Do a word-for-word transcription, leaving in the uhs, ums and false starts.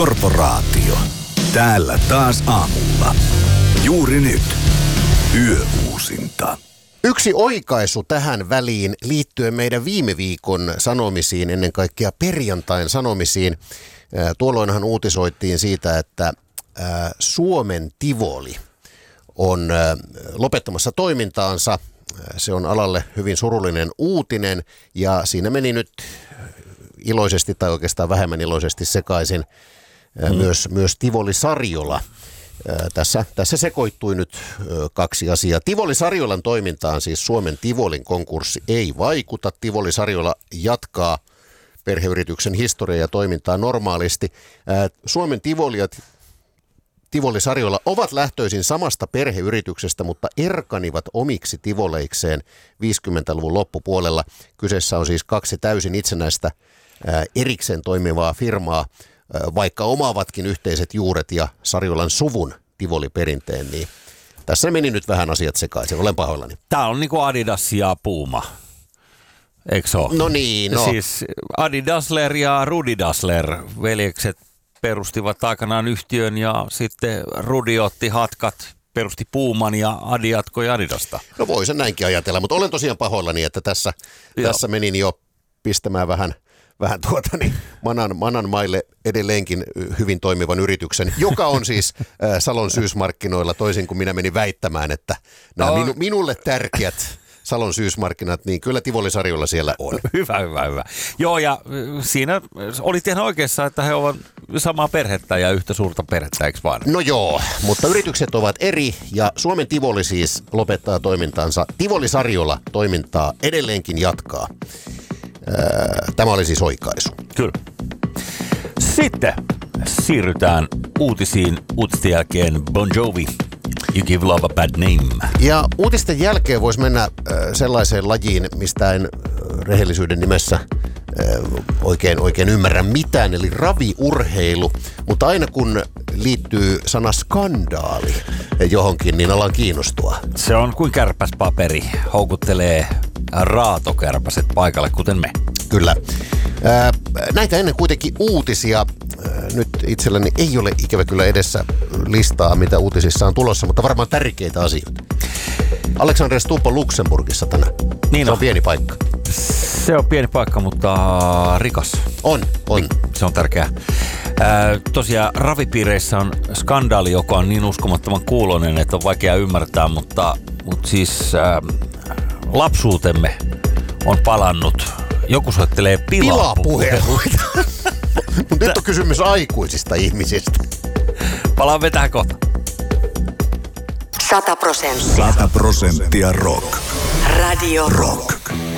Korporaatio. Täällä taas aamulla. Juuri nyt. Yöuusinta. Yksi oikaisu tähän väliin liittyen meidän viime viikon sanomisiin, ennen kaikkea perjantain sanomisiin. Tuolloinhan uutisoittiin siitä, että Suomen Tivoli on lopettamassa toimintaansa. Se on alalle hyvin surullinen uutinen ja siinä meni nyt iloisesti tai oikeastaan vähemmän iloisesti sekaisin mm. myös, myös Tivoli Sarjola. Tässä, tässä sekoittui nyt kaksi asiaa. Tivoli Sarjolan toimintaan, siis Suomen Tivolin konkurssi, ei vaikuta. Tivoli Sarjola jatkaa perheyrityksen historiaa ja toimintaa normaalisti. Suomen Tivoli ja Tivoli Sarjola ovat lähtöisin samasta perheyrityksestä, mutta erkanivat omiksi tivoleikseen viisikymmentäluvun loppupuolella. Kyseessä on siis kaksi täysin itsenäistä erikseen toimivaa firmaa, vaikka omaavatkin yhteiset juuret ja Sarjolan suvun Tivoli-perinteen, niin tässä meni nyt vähän asiat sekaisin. Olen pahoillani. Tämä on niin kuin Adidas ja Puma, eikö se ole? No niin, no. Siis Adi Dassler ja Rudi Dassler, veljekset, perustivat aikanaan yhtiön ja sitten Rudi otti hatkat, perusti Puman ja Adi jatkoi Adidasta. No voi sen näinkin ajatella, mutta olen tosiaan pahoillani, että tässä, tässä menin jo pistämään vähän, vähän tuota niin, manan, manan maille edelleenkin hyvin toimivan yrityksen, joka on siis äh, Salon syysmarkkinoilla, toisin kuin minä menin väittämään, että nämä no. minu, minulle tärkeät Salon syysmarkkinat, niin kyllä Tivoli Sarjola siellä on. Hyvä, hyvä, hyvä. Joo, ja siinä olit ihan oikeassa, että he ovat samaa perhettä ja yhtä suurta perhettä, eikö vaan? No joo, mutta yritykset ovat eri ja Suomen Tivoli siis lopettaa toimintaansa. Tivoli Sarjola toimintaa edelleenkin jatkaa. Tämä oli siis oikaisu. Kyllä. Sitten siirrytään uutisiin. Uutisten jälkeen Bon Jovi. You give love a bad name. Ja uutisten jälkeen voisi mennä äh, sellaiseen lajiin, mistä en äh, rehellisyyden nimessä äh, oikein, oikein ymmärrä mitään, eli raviurheilu. Mutta aina kun liittyy sana skandaali johonkin, niin alan kiinnostua. Se on kuin kärpäspaperi. Houkuttelee raatokärpäset paikalle, kuten me. Kyllä. Äh, näitä ennen kuitenkin uutisia. Nyt itselläni ei ole ikävä kyllä edessä listaa, mitä uutisissa on tulossa, mutta varmaan tärkeitä asioita. Alexander Stubb on Luxemburgissa tänään. Niin se on. on pieni paikka. Se on pieni paikka, mutta rikas. On, on. Se on tärkeää. Ää, tosiaan ravipiireissä on skandaali, joka on niin uskomattoman kuuloinen, että on vaikea ymmärtää, mutta, mutta siis ää, lapsuutemme on palannut. Joku soittelee pilapuheluita. Mutta nyt on kysymys aikuisista ihmisistä. Palaamme tähän kohta. Sata prosenttia. Sata prosenttia rock. Radio Rock.